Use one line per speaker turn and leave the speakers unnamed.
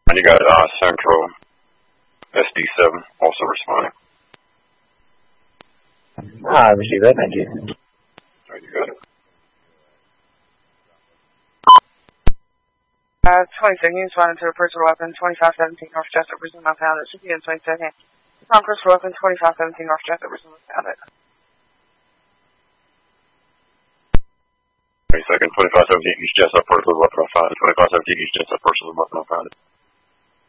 And you got Central SD7 also responding.
I received that, thank you.
Alright, you got it.
22nd units responding to a personal weapon, 2517 North Jessup, resume unfounded. Should be in 22nd. On personal weapon, 2517 North Jessup, resume unfounded.
22nd, 2517 East Jessup, personal weapon unfounded. 2517 East Jessup, personal weapon unfounded.